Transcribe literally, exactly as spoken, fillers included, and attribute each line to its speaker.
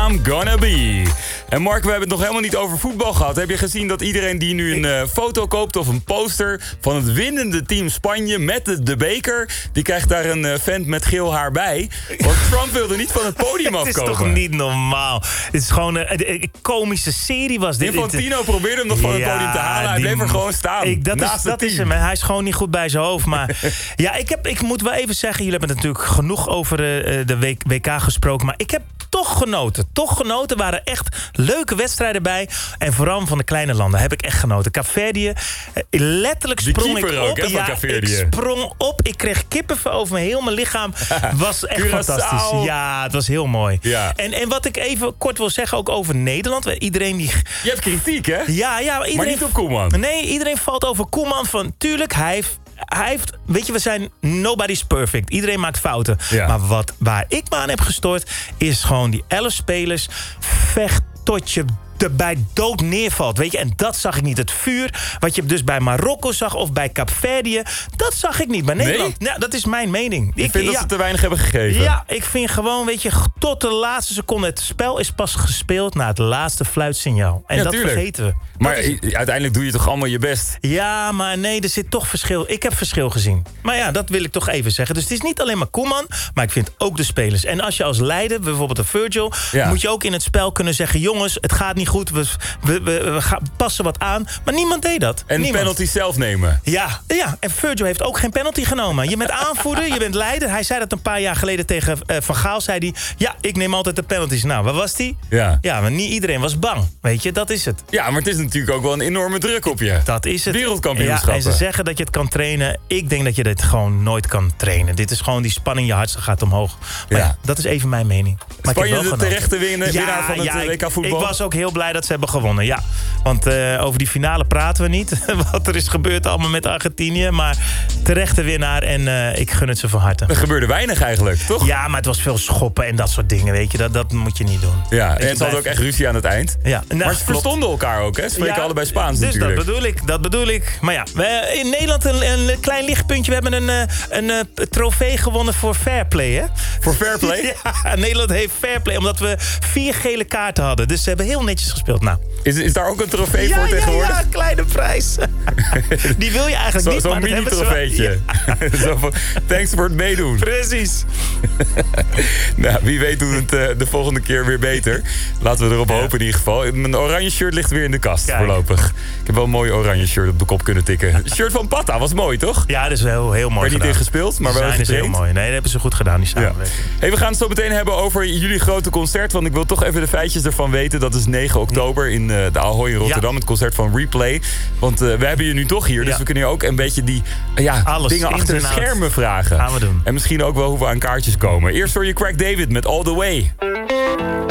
Speaker 1: I'm Gonna Be. En Mark, we hebben het nog helemaal niet over voetbal gehad. Heb je gezien dat iedereen die nu een uh, foto koopt of een poster van het winnende team Spanje met de, de beker, die krijgt daar een uh, vent met geel haar bij. Want Trump wilde niet van het podium afkomen.
Speaker 2: Het is toch niet normaal. Het is gewoon een, een, een komische serie was dit.
Speaker 1: Infantino probeerde hem nog van ja, het podium te halen. Hij die, bleef er gewoon staan. Ik,
Speaker 2: dat is, dat is hem. Hij is gewoon niet goed bij zijn hoofd. Maar ja, ik, heb, ik moet wel even zeggen, jullie hebben natuurlijk genoeg over uh, de W K gesproken. Maar ik heb toch genoten. Toch genoten. Er waren echt leuke wedstrijden bij. En vooral van de kleine landen heb ik echt genoten. Kaapverdië. Letterlijk sprong ik
Speaker 1: ook,
Speaker 2: op.
Speaker 1: Hè,
Speaker 2: ja, ik sprong op. Ik kreeg kippenvel over mijn heel mijn lichaam. Was echt
Speaker 1: Curaçao.
Speaker 2: fantastisch. Ja, het was heel mooi.
Speaker 1: Ja.
Speaker 2: En, en wat ik even kort wil zeggen ook over Nederland. Iedereen die...
Speaker 1: Je hebt kritiek, hè?
Speaker 2: Ja, ja. Iedereen...
Speaker 1: Maar niet op Koeman.
Speaker 2: Nee, iedereen valt over Koeman van... Tuurlijk, hij heeft... Hij heeft, weet je, we zijn nobody's perfect. Iedereen maakt fouten. Ja. Maar wat, waar ik me aan heb gestoord, is gewoon die elf spelers vecht tot je erbij dood neervalt, weet je. En dat zag ik niet. Het vuur, wat je dus bij Marokko zag of bij Kaapverdië, dat zag ik niet. Bij Nederland, nee? Ja, dat is mijn mening.
Speaker 1: Ik,
Speaker 2: ik
Speaker 1: vind
Speaker 2: ja,
Speaker 1: dat ze te weinig hebben gegeven.
Speaker 2: Ja, ik vind gewoon, weet je, tot de laatste seconde. Het spel is pas gespeeld na het laatste fluitsignaal. En ja, dat tuurlijk. vergeten we.
Speaker 1: Maar is... uiteindelijk doe je toch allemaal je best?
Speaker 2: Ja, maar nee, er zit toch verschil. Ik heb verschil gezien. Maar ja, dat wil ik toch even zeggen. Dus het is niet alleen maar Koeman, maar ik vind ook de spelers. En als je als leider, bijvoorbeeld een Virgil, ja. moet je ook in het spel kunnen zeggen, jongens, het gaat niet goed, we, we, we, we gaan, passen wat aan. Maar niemand deed dat.
Speaker 1: En
Speaker 2: niemand.
Speaker 1: penalty zelf nemen.
Speaker 2: Ja, ja, en Virgil heeft ook geen penalty genomen. Je bent aanvoerder, je bent leider. Hij zei dat een paar jaar geleden tegen uh, Van Gaal, zei hij, ja, ik neem altijd de penalties. Nou, waar was die?
Speaker 1: Ja.
Speaker 2: Ja, maar niet iedereen was bang. Weet je, dat is het.
Speaker 1: Ja, maar het is natuurlijk ook wel een enorme druk op je.
Speaker 2: Dat is het.
Speaker 1: Wereldkampioenschappen.
Speaker 2: Ja, en ze zeggen dat je het kan trainen. Ik denk dat je dit gewoon nooit kan trainen. Dit is gewoon die spanning, je hart gaat omhoog. Maar ja, ja dat is even mijn mening. Maar
Speaker 1: Spanje de terechte winnaar
Speaker 2: ja,
Speaker 1: van het
Speaker 2: ja,
Speaker 1: W K voetbal?
Speaker 2: Ik was ook heel blij dat ze hebben gewonnen, ja. Want uh, over die finale praten we niet. Wat er is gebeurd allemaal met Argentinië. Maar terechte winnaar en uh, ik gun het ze van harte.
Speaker 1: Er gebeurde weinig eigenlijk, toch?
Speaker 2: Ja, maar het was veel schoppen en dat soort dingen, weet je. Dat, dat moet je niet doen.
Speaker 1: Ja, en het had ook echt ruzie aan het eind.
Speaker 2: Ja, nou,
Speaker 1: maar ze verstonden elkaar ook, hè? Ze spreken ja, allebei Spaans
Speaker 2: dus
Speaker 1: natuurlijk.
Speaker 2: dat bedoel ik, dat bedoel ik. Maar ja, we, in Nederland een, een klein lichtpuntje. We hebben een, een, een trofee gewonnen voor Fairplay, hè?
Speaker 1: Voor Fairplay?
Speaker 2: Ja, Nederland heeft Fairplay, omdat we vier gele kaarten hadden. Dus ze hebben heel netjes gespeeld. Nou.
Speaker 1: Is, is daar ook een trofee
Speaker 2: ja,
Speaker 1: voor
Speaker 2: ja,
Speaker 1: tegenwoordig?
Speaker 2: Ja, een kleine prijs. Die wil je eigenlijk
Speaker 1: zo,
Speaker 2: niet,
Speaker 1: zo'n
Speaker 2: maar dat hebben ze wel.
Speaker 1: Zo'n mini-trofeetje. Ja. Zo van, thanks voor het meedoen.
Speaker 2: Precies.
Speaker 1: Nou, wie weet doet het uh, de volgende keer weer beter. Laten we erop ja. hopen in ieder geval. Mijn oranje shirt ligt weer in de kast. Kijk. Voorlopig. Ik heb wel een mooi oranje shirt op de kop kunnen tikken. Het shirt van Patta was mooi, toch?
Speaker 2: Ja, dat is heel, heel mooi.
Speaker 1: Er niet in gespeeld, maar wel getraind.
Speaker 2: Is heel mooi. Nee, dat hebben ze goed gedaan, die samenwerking.
Speaker 1: Ja. Hey, we gaan het zo meteen hebben over jullie grote concert. Want ik wil toch even de feitjes ervan weten. Dat is negen oktober in uh, de Ahoy in Rotterdam. Ja. Het concert van Replay. Want uh, we hebben je nu toch hier. Dus ja. we kunnen je ook een beetje die uh, ja, Alles, dingen achter de schermen vragen.
Speaker 2: Gaan we doen.
Speaker 1: En misschien ook wel hoe we aan kaartjes komen. Eerst hoor je Craig David met All The Way.